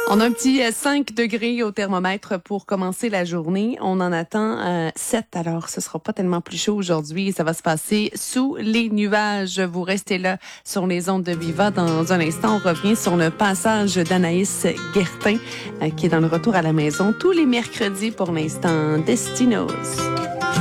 On a un petit 5 degrés au thermomètre pour commencer la journée. On en attend 7, alors ce sera pas tellement plus chaud aujourd'hui. Ça va se passer sous les nuages. Vous restez là sur les ondes de Viva. Dans un instant, on revient sur le passage d'Anaïs Guertin qui est dans le retour à la maison tous les mercredis pour l'instant. Destinos.